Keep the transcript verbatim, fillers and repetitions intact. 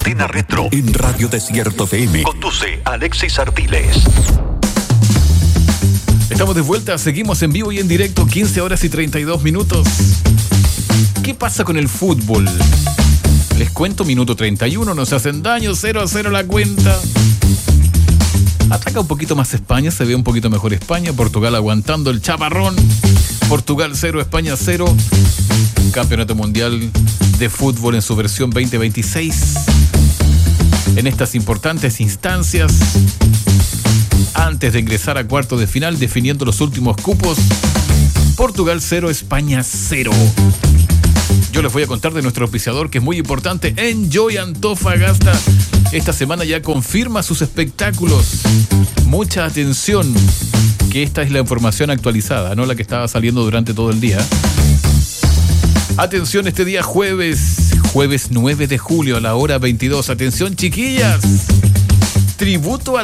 Cadena Retro en Radio Desierto F M. Conduce Alexis Artiles. Estamos de vuelta, seguimos en vivo y en directo, quince horas y treinta y dos minutos. ¿Qué pasa con el fútbol? Les cuento, minuto treinta y uno, nos hacen daño, cero a cero la cuenta. Ataca un poquito más España, se ve un poquito mejor España. Portugal aguantando el chaparrón. Portugal cero, España cero. Campeonato Mundial de Fútbol en su versión veinte veintiséis. En estas importantes instancias, antes de ingresar a cuartos de final, definiendo los últimos cupos, Portugal cero, España cero. Yo les voy a contar de nuestro auspiciador, que es muy importante, Enjoy Antofagasta. Esta semana ya confirma sus espectáculos. Mucha atención, que esta es la información actualizada, no la que estaba saliendo durante todo el día. Atención, este día jueves, jueves nueve de julio a la hora veintidós. Atención, chiquillas. Tributo a